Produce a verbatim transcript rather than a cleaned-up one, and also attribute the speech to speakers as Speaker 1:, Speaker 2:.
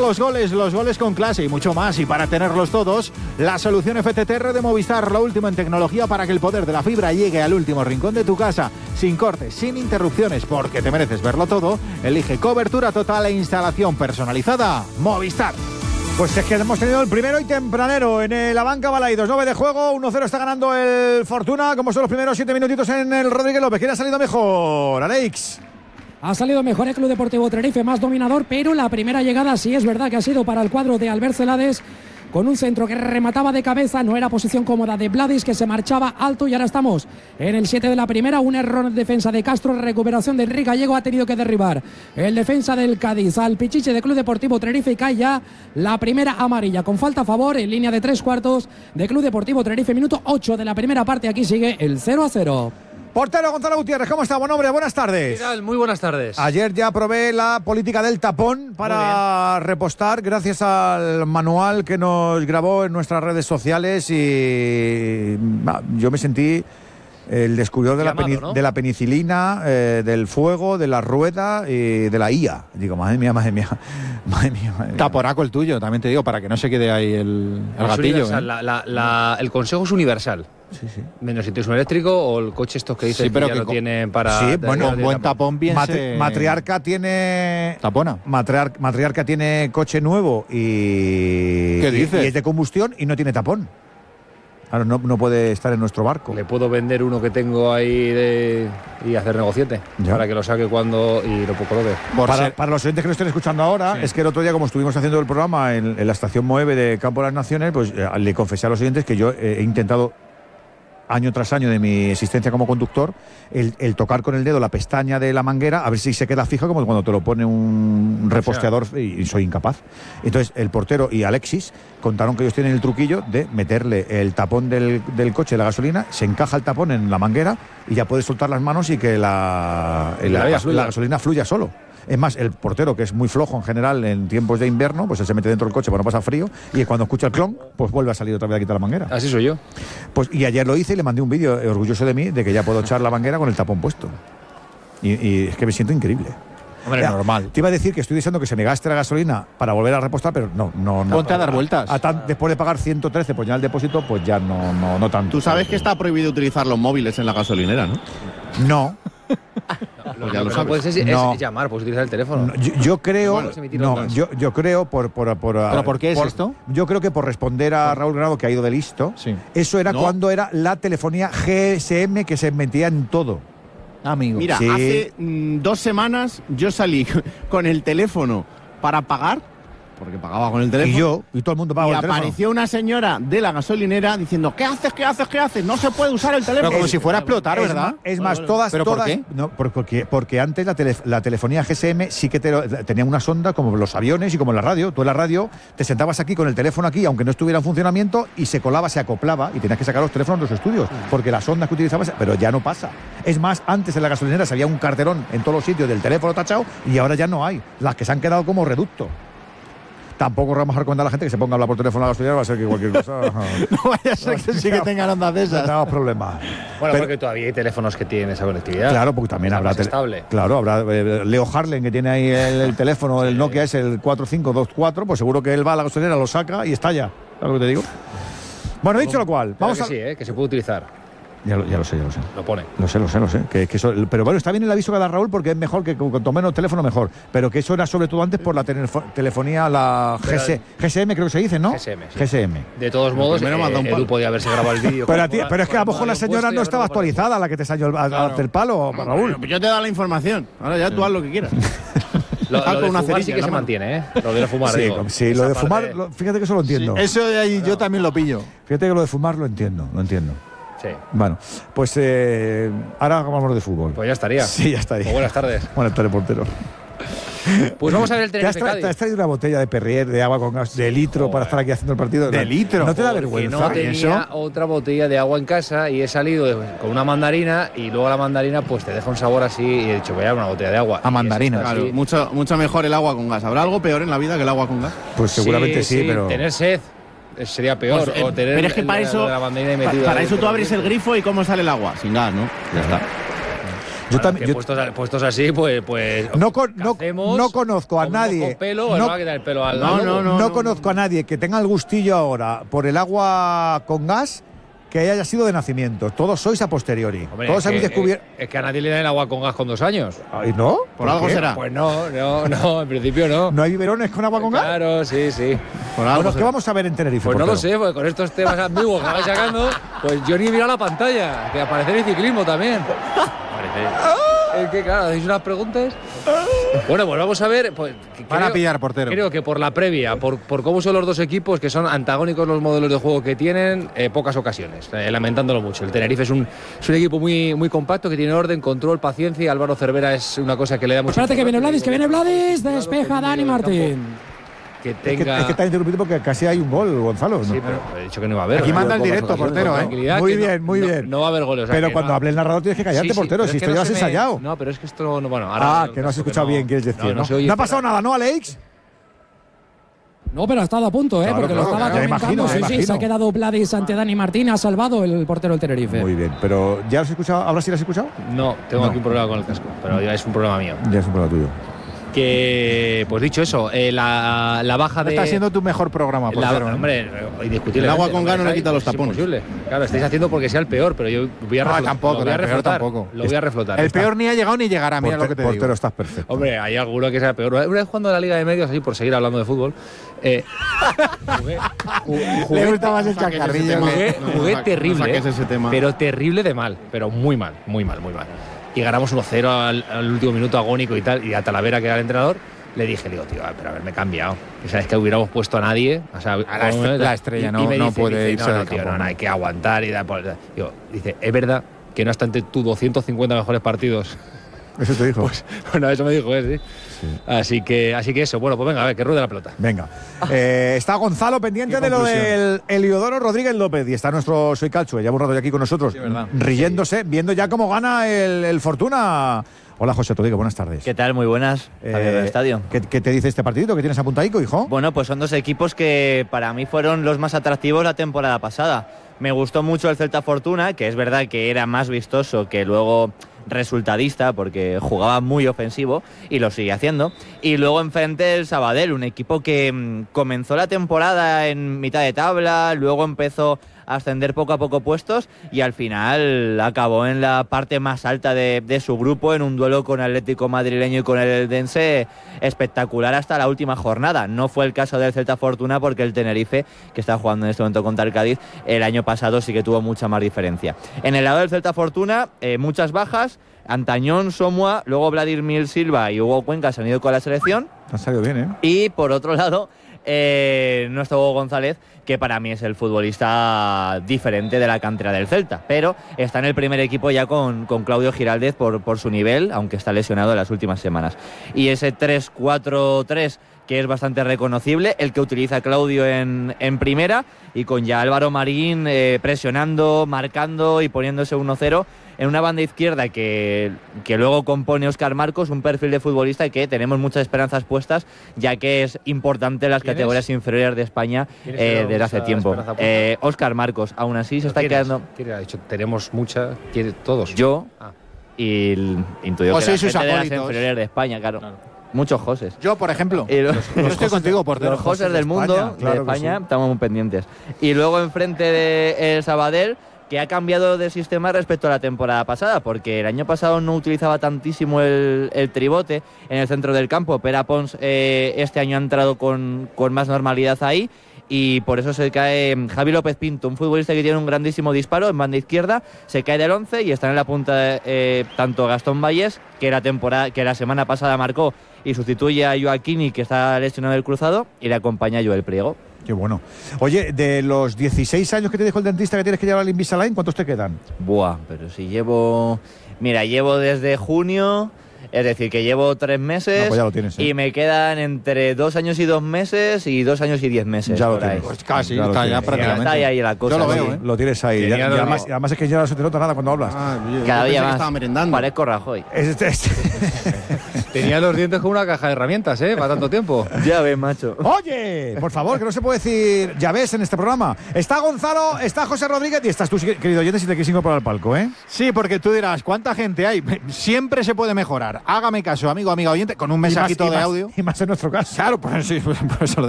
Speaker 1: los goles, los goles con clase y mucho más. Y para tenerlos todos, la solución F T T R de Movistar, lo último en tecnología para que el poder de la fibra llegue al último rincón de tu casa, sin cortes, sin interrupciones, porque te mereces verlo todo. Elige cobertura total e instalación personalizada Movistar.
Speaker 2: Pues es que hemos tenido el primero y tempranero en la banca Balaidos. nueve de juego, uno cero está ganando el Fortuna. Como son los primeros siete minutitos en el Rodríguez López. ¿Quién ha salido mejor? Alex.
Speaker 3: Ha salido mejor el Club Deportivo Tenerife, más dominador, pero la primera llegada sí es verdad que ha sido para el cuadro de Albert Celades, con un centro que remataba de cabeza. No era posición cómoda de Vladis, que se marchaba alto, y ahora estamos en el siete de la primera. Un error en defensa de Castro, recuperación de Enrique Gallego, ha tenido que derribar el defensa del Cádiz al Pichiche de Club Deportivo Tenerife, y cae ya la primera amarilla con falta a favor en línea de tres cuartos de Club Deportivo Tenerife. Minuto ocho de la primera parte, aquí sigue el cero a cero.
Speaker 2: Portero Gonzalo Gutiérrez, ¿cómo está? Buen hombre, buenas tardes.
Speaker 4: ¿Qué tal? Muy buenas tardes.
Speaker 2: Ayer ya probé la política del tapón para repostar, gracias al manual que nos grabó en nuestras redes sociales, y bah, yo me sentí el descubridor de,
Speaker 4: Llamado,
Speaker 2: la, peni-
Speaker 4: ¿no?
Speaker 2: de la penicilina, eh, del fuego, de la rueda y de la I A. Digo, madre mía, madre mía, madre mía. Madre mía.
Speaker 1: Taporaco el tuyo, también te digo, para que no se quede ahí el, el
Speaker 4: Es
Speaker 1: gatillo.
Speaker 4: universal,
Speaker 1: ¿eh?
Speaker 4: la- la- la- el consejo es universal.
Speaker 2: Sí, sí.
Speaker 4: Menos si tienes un eléctrico o el coche estos que dicen
Speaker 1: Sí, pero
Speaker 4: que ya
Speaker 1: que
Speaker 4: lo
Speaker 1: con-
Speaker 4: tienen para...
Speaker 2: Sí,
Speaker 4: de-
Speaker 2: bueno,
Speaker 4: de-
Speaker 1: Con
Speaker 4: de
Speaker 1: buen
Speaker 4: tapón.
Speaker 1: tapón bien
Speaker 2: Matri-
Speaker 1: se...
Speaker 2: Matriarca tiene...
Speaker 1: Tapona.
Speaker 2: Matriar- Matriarca tiene coche nuevo y...
Speaker 1: ¿Qué
Speaker 2: y-
Speaker 1: dices?
Speaker 2: y es de combustión y no tiene tapón. Claro, no, no puede estar en nuestro barco.
Speaker 4: Le puedo vender uno que tengo ahí de, y hacer negociete
Speaker 2: Ya.
Speaker 4: para que lo saque cuando y lo coloque.
Speaker 1: Por
Speaker 2: Para,
Speaker 1: ser-
Speaker 2: para los oyentes que lo estén escuchando ahora,
Speaker 1: Sí.
Speaker 2: es que el otro día, como estuvimos haciendo el programa en, en la estación Moeve de Campo de las Naciones, pues eh, le confesé a los oyentes que yo eh, he intentado, año tras año de mi existencia como conductor, el, el tocar con el dedo la pestaña de la manguera a ver si se queda fija, como cuando te lo pone un reposteador, y, y soy incapaz. Entonces el portero y Alexis contaron que ellos tienen el truquillo de meterle el tapón del, del coche de la gasolina, se encaja el tapón en la manguera y ya puedes soltar las manos y que la,
Speaker 4: Y
Speaker 2: la,
Speaker 4: la
Speaker 2: la,
Speaker 4: vía fluya.
Speaker 2: gasolina fluya solo. Es más, el portero, que es muy flojo en general en tiempos de invierno, pues él se mete dentro del coche para no pasar frío, y cuando escucha el clon, pues vuelve a salir otra vez a quitar la manguera.
Speaker 4: Así soy yo.
Speaker 2: Pues, y ayer lo hice y le mandé un vídeo, eh, orgulloso de mí, de que ya puedo echar la manguera con el tapón puesto. Y, y es que me siento increíble.
Speaker 1: Hombre,
Speaker 2: Ya,
Speaker 1: normal.
Speaker 2: Te iba a decir que estoy deseando que se me gaste la gasolina para volver a repostar, pero no, no, no.
Speaker 1: Ponte a dar vueltas.
Speaker 2: A tan- después de pagar ciento trece por llenar el depósito, pues ya no, no, no tanto.
Speaker 5: Tú sabes que está prohibido utilizar los móviles en la gasolinera, ¿no?
Speaker 2: No.
Speaker 4: Lo
Speaker 5: ya
Speaker 4: que
Speaker 5: lo
Speaker 4: no
Speaker 5: sabes.
Speaker 4: puedes es, es
Speaker 2: No.
Speaker 4: llamar, puedes utilizar el teléfono.
Speaker 2: No, yo, yo creo,
Speaker 4: Bueno, se emitir
Speaker 2: no,
Speaker 4: ondas.
Speaker 2: yo, yo creo por, por, por,
Speaker 1: ¿Pero por qué es esto?
Speaker 2: Yo creo que por responder a Raúl Granado, que ha ido de listo.
Speaker 1: Sí.
Speaker 2: Eso era
Speaker 5: No.
Speaker 2: cuando era la telefonía G S M, que se metía en todo.
Speaker 1: Amigo.
Speaker 5: Mira,
Speaker 2: Sí.
Speaker 5: hace mm, dos semanas yo salí con el teléfono para pagar, porque pagaba con el teléfono.
Speaker 2: Y yo, y todo el mundo pagaba
Speaker 5: y
Speaker 2: el teléfono.
Speaker 5: apareció una señora de la gasolinera diciendo: ¿qué haces, qué haces, qué haces? No se puede usar el teléfono.
Speaker 1: Pero como si fuera a explotar,
Speaker 2: Es
Speaker 1: ¿verdad?
Speaker 2: ma- Es más, todas,
Speaker 1: ¿Pero por
Speaker 2: todas.
Speaker 1: qué?
Speaker 2: No, por- porque, porque antes la, tele- la telefonía G S M sí que te lo- tenía una sonda como los aviones y como en la radio. Tú en la radio te sentabas aquí con el teléfono aquí, aunque no estuviera en funcionamiento, y se colaba, se acoplaba, y tenías que sacar los teléfonos de los estudios, porque las ondas que utilizabas, pero ya no pasa. Es más, antes en la gasolinera había un carterón en todos los sitios del teléfono tachado, y ahora ya no hay. Las que se han quedado como reducto. Tampoco vamos a recomendar a la gente que se ponga a hablar por teléfono a la gasolinera, va a ser que cualquier cosa.
Speaker 1: No vaya a ser que sí que tengan ondas de esas.
Speaker 2: Tenemos problemas.
Speaker 4: Bueno,
Speaker 2: Pero-
Speaker 4: porque todavía hay teléfonos que tienen esa conectividad.
Speaker 2: Claro, porque también
Speaker 4: Está
Speaker 2: habrá
Speaker 4: más
Speaker 2: tele-
Speaker 4: estable.
Speaker 2: Claro, habrá eh, Leo Harlen, que tiene ahí el, el teléfono, el Nokia es el cuatro cinco dos cuatro, pues seguro que él va a la gasolinera, lo saca y estalla. ¿Sabes lo que te digo? Bueno, dicho lo cual,
Speaker 4: Claro
Speaker 2: vamos
Speaker 4: que
Speaker 2: a.
Speaker 4: sí, ¿eh? Que se puede utilizar.
Speaker 2: Ya lo, ya lo sé, ya lo sé.
Speaker 4: Lo pone.
Speaker 2: Lo sé, lo sé, lo sé. Que, que eso- pero bueno, está bien el aviso que da Raúl, porque es mejor que con- cuanto menos teléfono mejor. Pero que eso era sobre todo antes por la telefo- telefonía, la G S G S M, creo que se dice, ¿no?
Speaker 4: G S M, sí.
Speaker 2: G S M.
Speaker 4: De todos modos,
Speaker 5: primero me ha
Speaker 4: eh,
Speaker 5: dado un
Speaker 4: Edu
Speaker 5: palo.
Speaker 4: podía haberse grabado el vídeo.
Speaker 2: Pero,
Speaker 4: con-
Speaker 2: a ti-
Speaker 4: con-
Speaker 2: pero es que a lo
Speaker 4: con
Speaker 2: mejor la
Speaker 4: el
Speaker 2: señora
Speaker 4: puesto y
Speaker 2: no estaba
Speaker 4: haberlo puesto.
Speaker 2: actualizada, la que te salió a, a darte el palo, Raúl.
Speaker 5: Bueno, pues yo te he dado la información. Ahora ya tú haz lo que quieras.
Speaker 4: Lo,
Speaker 5: Dejar
Speaker 4: lo
Speaker 5: con
Speaker 4: de
Speaker 5: una
Speaker 4: fumar
Speaker 5: cerilla
Speaker 4: sí
Speaker 5: en
Speaker 4: que
Speaker 5: la
Speaker 4: se
Speaker 5: mano.
Speaker 4: mantiene, ¿eh? Lo de fumar,
Speaker 2: Sí,
Speaker 4: digo.
Speaker 2: sí, lo
Speaker 4: Esa
Speaker 2: de fumar,
Speaker 4: parte-
Speaker 2: lo- fíjate que eso lo entiendo.
Speaker 1: Eso de ahí yo también lo pillo.
Speaker 2: Fíjate que lo de fumar lo entiendo, lo entiendo.
Speaker 4: Sí.
Speaker 2: Bueno, pues eh, ahora hagamos de fútbol.
Speaker 4: Pues ya estaría.
Speaker 2: Sí, ya estaría.
Speaker 4: Pues buenas tardes.
Speaker 2: Buenas tardes, portero.
Speaker 4: Pues vamos a ver el
Speaker 2: ¿Te has,
Speaker 4: Tenerife
Speaker 2: tra-
Speaker 4: Cádiz.
Speaker 2: te has traído una botella de Perrier, de agua con gas, de litro,
Speaker 4: Joder.
Speaker 2: para estar aquí haciendo el partido?
Speaker 1: ¿De litro?
Speaker 2: ¿No te da
Speaker 4: Porque
Speaker 2: vergüenza?
Speaker 4: no tenía
Speaker 2: eso?
Speaker 4: otra botella de agua en casa y he salido de- con una mandarina y luego la mandarina pues te deja un sabor así y he dicho voy a dar una botella de agua.
Speaker 1: A
Speaker 4: Y
Speaker 1: mandarina.
Speaker 4: es así.
Speaker 5: Claro, mucho, mucho mejor el agua con gas. ¿Habrá algo peor en la vida que el agua con gas?
Speaker 2: Pues seguramente sí, pero.
Speaker 4: Tener sed eh, sería peor.
Speaker 5: Pues, eh,
Speaker 4: o tener
Speaker 5: pero es que
Speaker 4: el-
Speaker 5: para
Speaker 4: la-
Speaker 5: eso,
Speaker 4: la mandarina ahí
Speaker 5: pa-
Speaker 4: metida
Speaker 5: para eso
Speaker 4: dentro
Speaker 5: tú abres
Speaker 4: del
Speaker 5: el grifo y cómo sale el agua. Sin gas, ¿no? Ya está.
Speaker 2: Yo también. Yo...
Speaker 4: Puestos, puestos así, pues. pues
Speaker 2: no, con, no, no conozco a nadie.
Speaker 4: Con pelo, no, va a quitar el pelo al
Speaker 2: no,
Speaker 4: no,
Speaker 2: no, no, no conozco no. a nadie que tenga el gustillo ahora por el agua con gas que haya sido de nacimiento. Todos sois a posteriori.
Speaker 4: Hombre,
Speaker 2: Todos habéis descubierto.
Speaker 4: Es que a nadie le da el agua con gas con dos años.
Speaker 2: ¿Y no?
Speaker 5: ¿Por, ¿Por algo
Speaker 2: qué?
Speaker 5: será?
Speaker 4: Pues no, no, no, en principio no.
Speaker 2: ¿No hay biberones con agua con gas?
Speaker 4: Claro, sí, sí.
Speaker 2: Por algo bueno, ¿qué vamos a ver en Tenerife?
Speaker 4: Pues no lo sé, porque con estos temas ambiguos que vais sacando, pues yo ni he mirado la pantalla, que aparece el ciclismo también. Es que claro, hacéis unas preguntas. Bueno, pues vamos a ver. Pues,
Speaker 1: Van a pillar portero.
Speaker 4: Creo que por la previa, por, por cómo son los dos equipos, que son antagónicos los modelos de juego que tienen, eh, pocas ocasiones, eh, lamentándolo mucho. El Tenerife es un, es un equipo muy, muy compacto, que tiene orden, control, paciencia. Álvaro Cervera es una cosa que le da mucho.
Speaker 3: Espérate que viene Vladis, que viene Vladis, despeja Dani Martín.
Speaker 2: Que tenga... Es que, es que está interrumpido porque casi hay un gol, Gonzalo. ¿no?
Speaker 4: Sí, pero he dicho que no iba a haber.
Speaker 1: Aquí manda el directo, portero, ¿eh?
Speaker 2: Muy bien, muy
Speaker 4: no,
Speaker 2: bien.
Speaker 4: No, no va a haber goles. O sea,
Speaker 2: pero cuando
Speaker 4: no.
Speaker 2: hable el narrador tienes que callarte, sí, sí, portero. Si esto ya lo has
Speaker 4: me...
Speaker 2: ensayado.
Speaker 4: No, pero es que esto no. Bueno, ahora.
Speaker 2: Ah, que no has escuchado bien, quieres decir. No,
Speaker 4: no,
Speaker 2: no, no ha pasado nada, ¿no, Alex?
Speaker 3: No, pero ha estado a punto, ¿eh?
Speaker 2: Claro,
Speaker 3: porque
Speaker 2: claro,
Speaker 3: lo estaba
Speaker 2: claro,
Speaker 3: comentando.
Speaker 2: imagino,
Speaker 3: sí,
Speaker 2: imagino.
Speaker 3: sí, se ha quedado Vladis ante Dani Martín, ha salvado el portero del Tenerife.
Speaker 2: Muy bien, pero ¿ya lo has escuchado? ¿Ahora sí lo has escuchado?
Speaker 4: No, tengo
Speaker 2: no.
Speaker 4: aquí un problema con el casco, pero ya es un problema mío.
Speaker 2: Ya es un problema tuyo.
Speaker 4: Que, pues dicho eso, eh, la, la baja de.
Speaker 1: Está siendo tu mejor programa, por
Speaker 4: la,
Speaker 1: favor.
Speaker 4: Hombre, indiscutible.
Speaker 5: El agua con gas no le quita los tapones.
Speaker 4: Claro, estáis haciendo porque sea el peor, pero yo voy a,
Speaker 1: no,
Speaker 4: reflotar,
Speaker 1: tampoco,
Speaker 4: lo voy a
Speaker 1: el
Speaker 4: reflotar.
Speaker 1: peor tampoco.
Speaker 4: Lo voy a reflotar.
Speaker 1: El
Speaker 4: está.
Speaker 1: peor ni ha llegado ni llegará, mira
Speaker 2: Porter,
Speaker 1: lo que te
Speaker 2: portero,
Speaker 1: digo.
Speaker 2: estás perfecto.
Speaker 4: Hombre, hay alguno que sea peor. Una vez jugando en la Liga de Medios, así por seguir hablando de fútbol. Eh, jugué, jugué,
Speaker 1: Le gusta más el chacarrillo.
Speaker 4: Jugué,
Speaker 5: no,
Speaker 4: jugué
Speaker 5: no,
Speaker 4: terrible,
Speaker 5: no ese tema.
Speaker 4: pero terrible de mal, pero muy mal, muy mal, muy mal. Y ganamos uno cero al, al último minuto agónico y tal, y a Talavera, que era el entrenador, le dije, digo, tío, pero haberme cambiado. O sea, es que hubiéramos puesto a nadie. O sea,
Speaker 1: a la, estre la estrella y, no, y no dice, puede
Speaker 4: dice,
Speaker 1: irse
Speaker 4: no, no,
Speaker 1: del
Speaker 4: tío,
Speaker 1: campo.
Speaker 4: no, no, hay que aguantar y da por... Digo, dice, es verdad que no obstante tus doscientos cincuenta mejores partidos.
Speaker 2: Eso te dijo.
Speaker 4: Pues, bueno, eso me dijo, ¿eh? Sí. Sí. Así que, así que eso. Bueno, pues venga, a ver, que ruede la pelota.
Speaker 2: Venga. Eh, está Gonzalo pendiente de lo del Heliodoro Rodríguez López y está nuestro Soy Calchue, lleva un rato ya aquí con nosotros, sí, riéndose, sí. viendo ya cómo gana el, el Fortuna. Hola, José Rodríguez, buenas tardes.
Speaker 6: ¿Qué tal? Muy buenas.
Speaker 2: Eh,
Speaker 6: del estadio.
Speaker 2: ¿qué, ¿Qué te dice este partidito que tienes apuntadico, hijo?
Speaker 6: Bueno, pues son dos equipos que para mí fueron los más atractivos la temporada pasada. Me gustó mucho el Celta Fortuna, que es verdad que era más vistoso que luego resultadista, porque jugaba muy ofensivo y lo sigue haciendo. Y luego enfrente el Sabadell, un equipo que mmm, comenzó la temporada en mitad de tabla, luego empezó a ascender poco a poco puestos y al final acabó en la parte más alta de, de su grupo en un duelo con el Atlético madrileño y con el Eldense espectacular hasta la última jornada. No fue el caso del Celta Fortuna porque el Tenerife, que está jugando en este momento contra el Cádiz, el año pasado sí que tuvo mucha más diferencia. En el lado del Celta Fortuna, eh, muchas bajas. Antañón, Somua, luego Vladimir Silva y Hugo Cuenca se han ido con la selección.
Speaker 2: Han salido bien, ¿eh?
Speaker 6: Y por otro lado, eh, nuestro Hugo González, que para mí es el futbolista diferente de la cantera del Celta, pero está en el primer equipo ya con, con Claudio Giraldez por, por su nivel, aunque está lesionado en las últimas semanas. Y ese tres cuatro tres que es bastante reconocible, el que utiliza Claudio en, en primera, y con ya Álvaro Marín eh, presionando, marcando y poniéndose uno cero en una banda izquierda que, que luego compone Óscar Marcos, un perfil de futbolista que tenemos muchas esperanzas puestas, ya que es importante en las categorías inferiores de España eh, desde hace tiempo. Eh, Óscar Marcos, aún así se está quedando...
Speaker 4: ¿Quién ha dicho? Tenemos mucha... ¿Quién? Todos.
Speaker 6: Yo
Speaker 4: ah.
Speaker 6: y el, intuyo
Speaker 1: o
Speaker 6: que
Speaker 1: sí,
Speaker 6: la
Speaker 1: sus
Speaker 6: gente de las
Speaker 1: acólitos.
Speaker 6: inferiores de España, claro. claro. Muchos Joses.
Speaker 1: Yo, por ejemplo.
Speaker 6: Y lo,
Speaker 1: Yo estoy contigo, portero.
Speaker 6: Los Joses del mundo,
Speaker 2: España, claro
Speaker 6: de España,
Speaker 2: sí.
Speaker 6: estamos muy pendientes. Y luego enfrente de el Sabadell, que ha cambiado de sistema respecto a la temporada pasada, porque el año pasado no utilizaba tantísimo el, el tribote en el centro del campo. Pera Pons eh, este año ha entrado con, con más normalidad ahí. Y por eso se cae Javi López Pinto, un futbolista que tiene un grandísimo disparo en banda izquierda, se cae del once y está en la punta eh, tanto Gastón Vallés, que la temporada, que la semana pasada marcó y sustituye a Joaquini, que está lesionado del cruzado, y le acompaña Joel Priego.
Speaker 2: Qué bueno. Oye, de los dieciséis años que te dijo el dentista que tienes que llevar al Invisalign, ¿cuántos te quedan?
Speaker 6: Buah, pero si llevo... Mira, llevo desde junio... Es decir, que llevo tres meses
Speaker 2: no, pues ya lo tienes, ¿eh?
Speaker 6: y me quedan entre dos años y dos meses y dos años y diez meses.
Speaker 2: Ya lo tienes.
Speaker 1: Pues casi,
Speaker 2: ya,
Speaker 1: está,
Speaker 2: ya
Speaker 1: prácticamente.
Speaker 6: Está ahí la cosa.
Speaker 1: Yo lo veo,
Speaker 6: sí.
Speaker 1: ¿eh?
Speaker 2: Lo tienes ahí. Ya, y además, además es que ya no se te nota nada cuando hablas.
Speaker 5: Ah, yo,
Speaker 6: Cada
Speaker 5: yo
Speaker 6: día
Speaker 5: que
Speaker 6: más.
Speaker 5: estaba merendando.
Speaker 6: Parezco Rajoy.
Speaker 2: Este, este.
Speaker 4: Tenía los dientes como una caja de herramientas, ¿eh? Para tanto tiempo.
Speaker 6: Ya ves, macho.
Speaker 2: Oye, por favor, que no se puede decir ya ves en este programa. Está Gonzalo, está José Rodríguez y estás tú, querido oyente, si te quieres incorporar al palco, ¿eh?
Speaker 1: Sí, porque tú dirás, ¿cuánta gente hay? Siempre se puede mejorar. Hágame caso, amigo, amiga oyente, con un mensajito
Speaker 2: y más, y
Speaker 1: de
Speaker 2: más,
Speaker 1: audio.
Speaker 2: Y más en nuestro caso.
Speaker 1: Claro, pues sí, pues, pues lo digo.